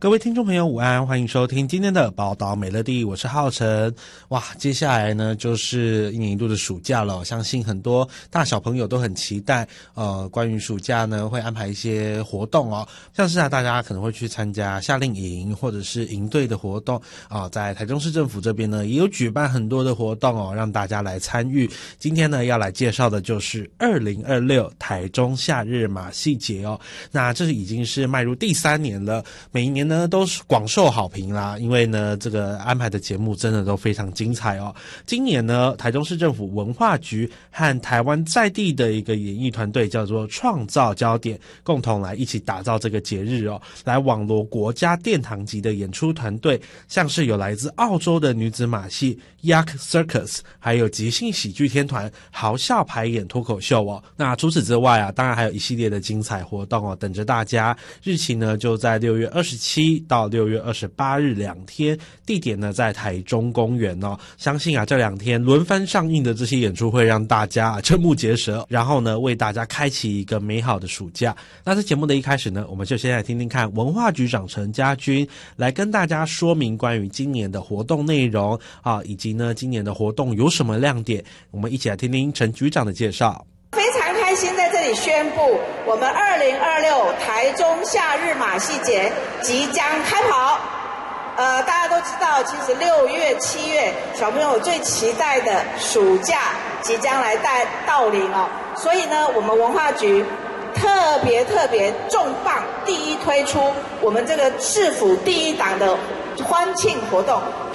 各位听众朋友午安，欢迎收听今天的宝岛美乐蒂，我是浩辰。哇，接下来呢就是一年一度的暑假了，相信很多大小朋友都很期待关于暑假呢会安排一些活动哦，像是大家可能会去参加夏令营或者是营队的活动在台中市政府这边呢也有举办很多的活动哦，让大家来参与。今天呢要来介绍的就是2026台中夏日马戏节哦，那这已经是迈入第3年了，每一年呢都是广受好评啦，因为呢这个安排的节目真的都非常精彩哦。今年呢台中市政府文化局和台湾在地的一个演艺团队叫做创造焦点，共同来一起打造这个节日哦，来网罗国家殿堂级的演出团队，像是有来自澳洲的女子马戏 Yak Circus， 还有即兴喜剧天团豪笑排演脱口秀哦。那除此之外当然还有一系列的精彩活动哦，等着大家。日期呢就在6月27到6月28日2天，地点呢在台中公园哦。相信这2天轮番上映的这些演出会让大家瞠目结舌，然后呢为大家开启一个美好的暑假。那在节目的一开始呢，我们就先来听听看文化局长陈家军来跟大家说明关于今年的活动内容以及呢今年的活动有什么亮点，我们一起来听听陈局长的介绍。 非常开心在这里宣布，我们2026台中夏日马戏节即将开跑。大家都知道，其实6月、7月小朋友最期待的暑假即将来到临哦，所以呢，我们文化局特别重磅第一推出我们这个市府第1档的欢庆活动，